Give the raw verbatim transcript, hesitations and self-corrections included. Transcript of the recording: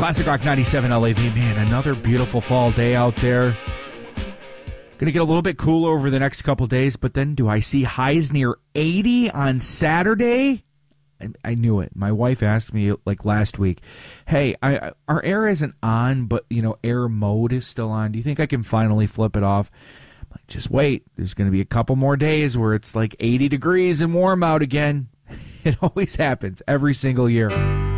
Classic Rock ninety-seven L A V. Man, another beautiful fall day out there. Going to get a little bit cooler over the next couple days, but then do I see highs near eighty on Saturday? I, I knew it. My wife asked me like last week, hey, I, our air isn't on, but, you know, air mode is still on. Do you think I can finally flip it off? I'm like, just wait. There's going to be a couple more days where it's like eighty degrees and warm out again. It always happens every single year.